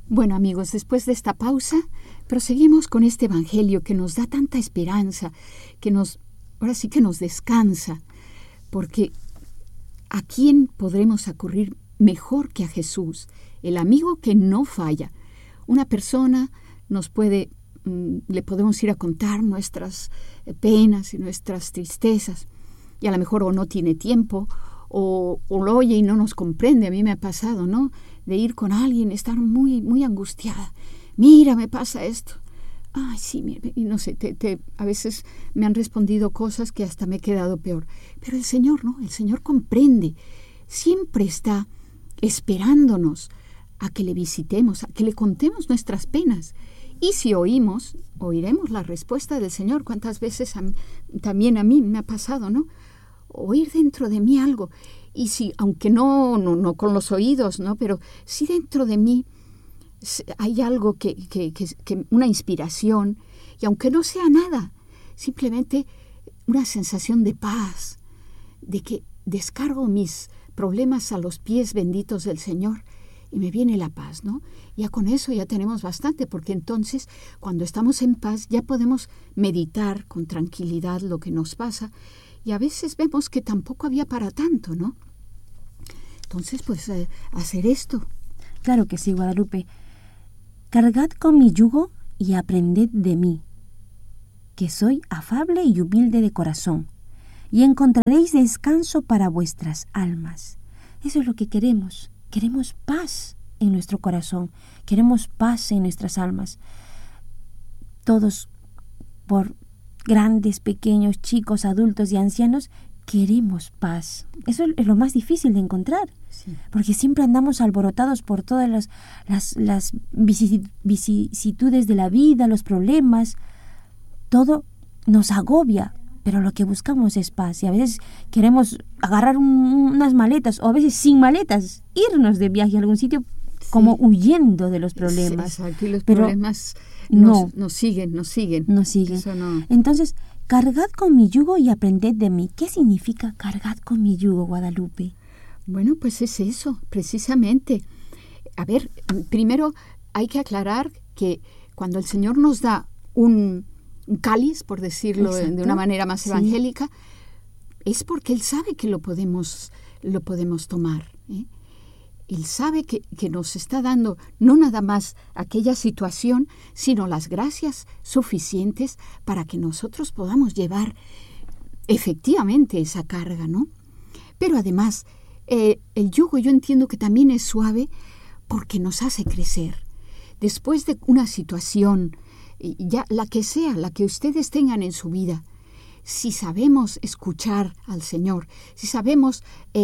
Bueno, amigos, después de esta pausa, proseguimos con este evangelio que nos da tanta esperanza, ahora sí que nos descansa, porque ¿a quién podremos acudir mejor que a Jesús, el amigo que no falla? Una persona le podemos ir a contar nuestras penas y nuestras tristezas, y a lo mejor o no tiene tiempo, o lo oye y no nos comprende. A mí me ha pasado, ¿no?, de ir con alguien, estar muy, muy angustiada. Mira, me pasa esto. Ay, sí, y no sé, a veces me han respondido cosas que hasta me he quedado peor. Pero el Señor, ¿no? El Señor comprende. Siempre está esperándonos a que le visitemos, a que le contemos nuestras penas. Y si oiremos la respuesta del Señor. ¿Cuántas veces también a mí me ha pasado, ¿no?, oír dentro de mí algo? Y si, aunque no con los oídos, ¿no?, pero si dentro de mí hay algo que una inspiración, y aunque no sea nada, simplemente una sensación de paz, de que descargo mis problemas a los pies benditos del Señor y me viene la paz, ¿no? Ya con eso ya tenemos bastante, porque entonces cuando estamos en paz ya podemos meditar con tranquilidad lo que nos pasa, y a veces vemos que tampoco había para tanto, ¿no? Entonces, pues, hacer esto. Claro que sí, Guadalupe. Cargad con mi yugo y aprended de mí, que soy afable y humilde de corazón, y encontraréis descanso para vuestras almas. Eso es lo que queremos. Queremos paz en nuestro corazón, queremos paz en nuestras almas. Todos, por grandes, pequeños, chicos, adultos y ancianos, queremos paz. Eso es lo más difícil de encontrar, sí, porque siempre andamos alborotados por todas las vicisitudes de la vida, los problemas. Todo nos agobia, pero lo que buscamos es paz. Y a veces queremos agarrar unas maletas, o a veces sin maletas, irnos de viaje a algún sitio, sí, como huyendo de los problemas. Sí, exacto. Y los pero problemas nos siguen. Eso no. Entonces, cargad con mi yugo y aprended de mí. ¿Qué significa cargad con mi yugo, Guadalupe? Bueno, pues es eso, precisamente. A ver, primero hay que aclarar que cuando el Señor nos da un cáliz, por decirlo de una manera más evangélica, es porque Él sabe que lo podemos tomar, ¿eh? Él sabe que nos está dando no nada más aquella situación, sino las gracias suficientes para que nosotros podamos llevar efectivamente esa carga, ¿no? Pero además, el yugo yo entiendo que también es suave porque nos hace crecer. Después de una situación, ya la que sea, la que ustedes tengan en su vida, si sabemos escuchar al Señor, si sabemos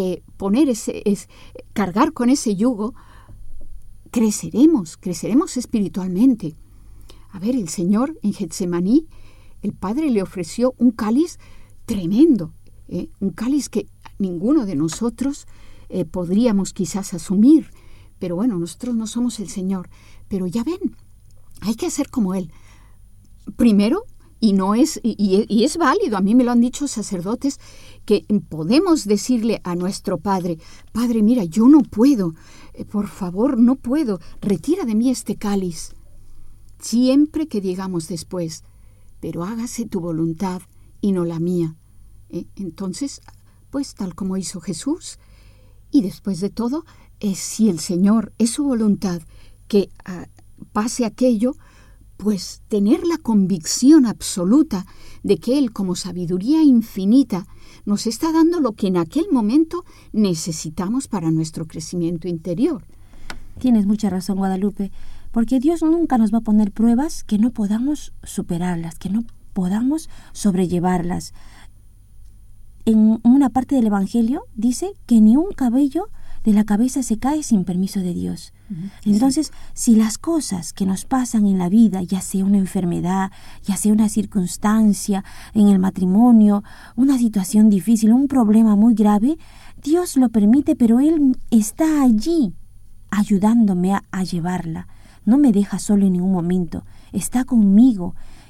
cargar con ese yugo, creceremos espiritualmente. A ver, el Señor en Getsemaní, el Padre le ofreció un cáliz tremendo, un cáliz que ninguno de nosotros podríamos quizás asumir, pero bueno, nosotros no somos el Señor. Pero ya ven, hay que hacer como Él. Primero, y es válido, a mí me lo han dicho sacerdotes, que podemos decirle a nuestro Padre: Padre, mira, yo no puedo, por favor, no puedo, retira de mí este cáliz. Siempre que digamos después: pero hágase tu voluntad y no la mía. Entonces, pues tal como hizo Jesús, y después de todo, si el Señor es su voluntad que pase aquello, pues tener la convicción absoluta de que Él, como sabiduría infinita, nos está dando lo que en aquel momento necesitamos para nuestro crecimiento interior. Tienes mucha razón, Guadalupe, porque Dios nunca nos va a poner pruebas que no podamos superarlas, que no podamos sobrellevarlas. En una parte del Evangelio dice que ni un cabello de la cabeza se cae sin permiso de Dios. Entonces, si las cosas que nos pasan en la vida, ya sea una enfermedad, ya sea una circunstancia en el matrimonio, una situación difícil, un problema muy grave, Dios lo permite, pero Él está allí ayudándome a llevarla. No me deja solo en ningún momento, está conmigo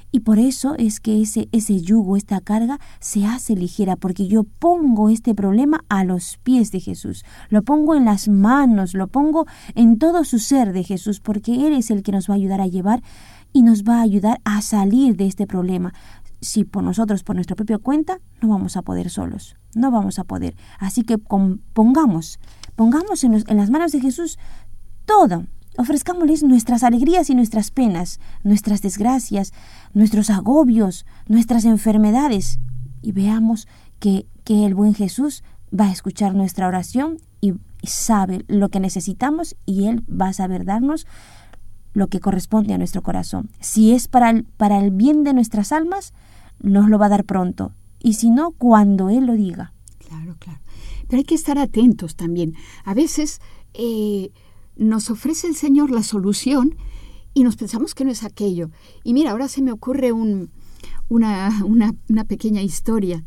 Y por eso es que ese yugo, esta carga, se hace ligera, porque yo pongo este problema a los pies de Jesús, lo pongo en las manos, lo pongo en todo su ser de Jesús, porque Él es el que nos va a ayudar a llevar y nos va a ayudar a salir de este problema. Si por nosotros, por nuestra propia cuenta, no vamos a poder solos, no vamos a poder. Así que pongamos en las manos de Jesús todo. Ofrezcámosles nuestras alegrías y nuestras penas, nuestras desgracias, nuestros agobios, nuestras enfermedades, y veamos que el buen Jesús va a escuchar nuestra oración y sabe lo que necesitamos, y Él va a saber darnos lo que corresponde a nuestro corazón. Si es para el bien de nuestras almas, nos lo va a dar pronto, y si no, cuando Él lo diga. Claro. Pero hay que estar atentos también. A veces nos ofrece el Señor la solución y nos pensamos que no es aquello. Y mira, ahora se me ocurre una pequeña historia,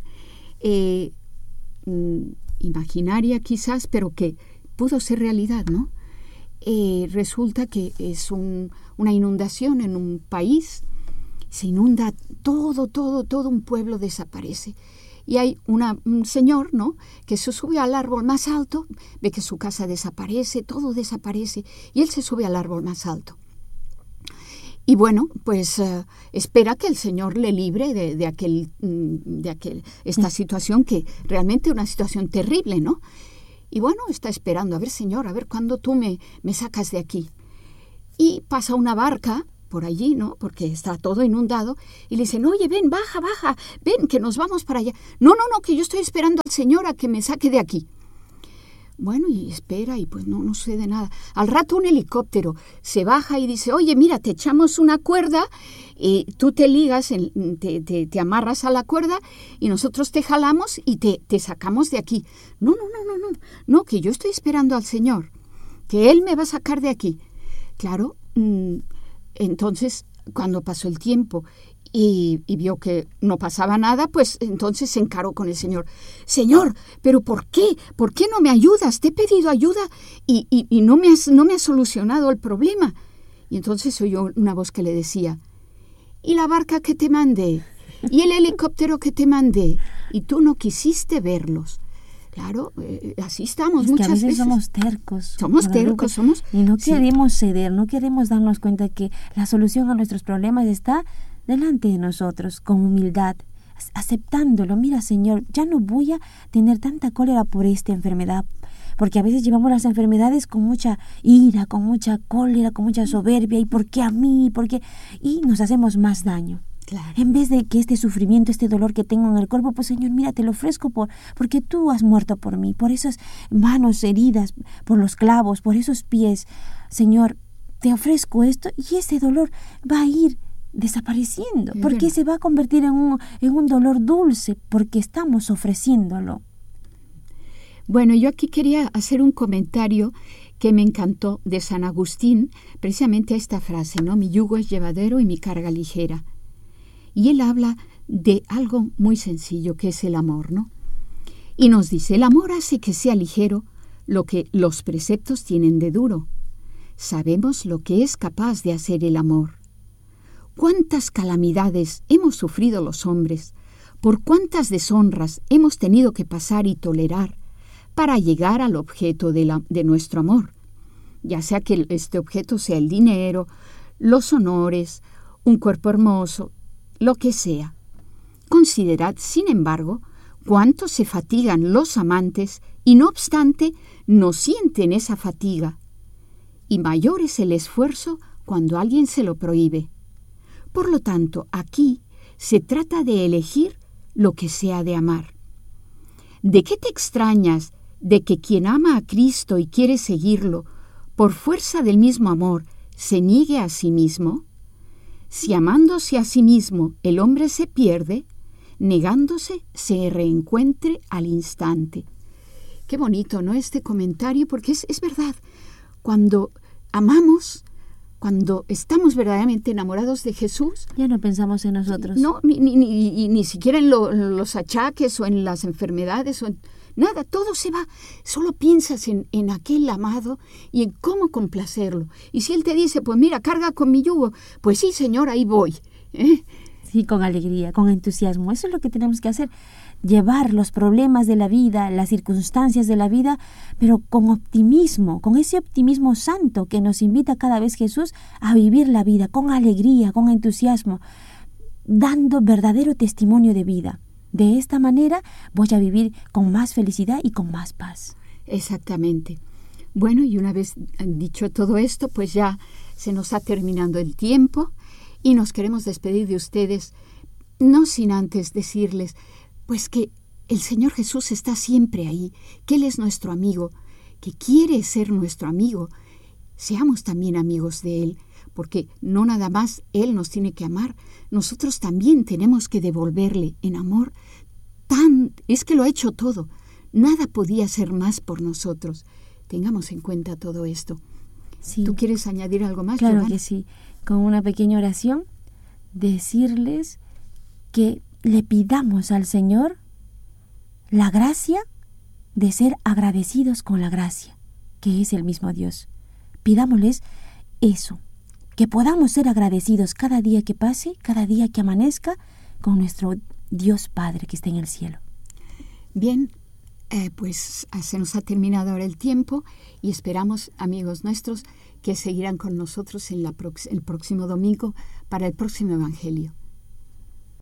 imaginaria quizás, pero que pudo ser realidad, ¿no? Resulta que es una inundación en un país, se inunda todo un pueblo desaparece. Y hay un señor, ¿no?, que se sube al árbol más alto, ve que su casa desaparece, todo desaparece, y él se sube al árbol más alto. Y bueno, pues espera que el Señor le libre de esta situación, que realmente es una situación terrible, ¿no? Y bueno, está esperando, a ver, Señor, a ver cuándo tú me sacas de aquí. Y pasa una barca por allí, ¿no?, porque está todo inundado, y le dicen, oye, ven, baja, ven, que nos vamos para allá. No, que yo estoy esperando al Señor a que me saque de aquí. Bueno, y espera, y pues no sucede nada. Al rato un helicóptero se baja y dice, oye, mira, te echamos una cuerda, y tú te ligas, te amarras a la cuerda, y nosotros te jalamos y te sacamos de aquí. No, que yo estoy esperando al Señor, que Él me va a sacar de aquí. Claro, entonces, cuando pasó el tiempo y vio que no pasaba nada, pues entonces se encaró con el Señor. Señor, ¿pero por qué? ¿Por qué no me ayudas? Te he pedido ayuda y no me has solucionado el problema. Y entonces oyó una voz que le decía, ¿y la barca que te mandé? ¿Y el helicóptero que te mandé? Y tú no quisiste verlos. Claro, así estamos muchas veces. A veces somos tercos. Y no queremos ceder, no queremos darnos cuenta que la solución a nuestros problemas está delante de nosotros, con humildad, aceptándolo. Mira, Señor, ya no voy a tener tanta cólera por esta enfermedad, porque a veces llevamos las enfermedades con mucha ira, con mucha cólera, con mucha soberbia, y ¿por qué a mí? Y nos hacemos más daño. Claro. En vez de que este sufrimiento, este dolor que tengo en el cuerpo, pues Señor, mira, te lo ofrezco porque tú has muerto por mí, por esas manos heridas, por los clavos, por esos pies. Señor, te ofrezco esto, y ese dolor va a ir desapareciendo, porque se va a convertir en un dolor dulce, porque estamos ofreciéndolo. Bueno, yo aquí quería hacer un comentario que me encantó de San Agustín, precisamente a esta frase, ¿no? Mi yugo es llevadero y mi carga ligera. Y él habla de algo muy sencillo, que es el amor, ¿no? Y nos dice, el amor hace que sea ligero lo que los preceptos tienen de duro. Sabemos lo que es capaz de hacer el amor. ¿Cuántas calamidades hemos sufrido los hombres? ¿Por cuántas deshonras hemos tenido que pasar y tolerar para llegar al objeto de nuestro amor? Ya sea que este objeto sea el dinero, los honores, un cuerpo hermoso, lo que sea. Considerad, sin embargo, cuánto se fatigan los amantes y no obstante no sienten esa fatiga. Y mayor es el esfuerzo cuando alguien se lo prohíbe. Por lo tanto, aquí se trata de elegir lo que se ha de amar. ¿De qué te extrañas de que quien ama a Cristo y quiere seguirlo, por fuerza del mismo amor, se niegue a sí mismo? Si amándose a sí mismo el hombre se pierde, negándose se reencuentre al instante. Qué bonito, ¿no?, este comentario, porque es verdad. Cuando amamos, cuando estamos verdaderamente enamorados de Jesús, ya no pensamos en nosotros. No, ni siquiera en los achaques o en las enfermedades o en nada, todo se va. Solo piensas en aquel amado y en cómo complacerlo. Y si Él te dice, pues mira, carga con mi yugo, pues sí, Señor, ahí voy. Sí, con alegría, con entusiasmo. Eso es lo que tenemos que hacer. Llevar los problemas de la vida, las circunstancias de la vida, pero con optimismo, con ese optimismo santo que nos invita cada vez Jesús a vivir la vida con alegría, con entusiasmo, dando verdadero testimonio de vida. De esta manera voy a vivir con más felicidad y con más paz. Exactamente. Bueno, y una vez dicho todo esto, pues ya se nos ha terminado el tiempo y nos queremos despedir de ustedes, no sin antes decirles, pues que el Señor Jesús está siempre ahí, que Él es nuestro amigo, que quiere ser nuestro amigo. Seamos también amigos de Él, porque no nada más Él nos tiene que amar, nosotros también tenemos que devolverle en amor. Es que lo ha hecho todo, nada podía ser más por nosotros. Tengamos en cuenta todo esto. Sí. ¿Tú quieres añadir algo más, Claro Giovanna? que sí. Con una pequeña oración, decirles que le pidamos al Señor la gracia de ser agradecidos con la gracia, que es el mismo Dios. Pidámosles eso, que podamos ser agradecidos cada día que pase, cada día que amanezca, con nuestro Dios Padre que está en el cielo. Bien, pues se nos ha terminado ahora el tiempo y esperamos, amigos nuestros, que seguirán con nosotros el próximo domingo para el próximo Evangelio.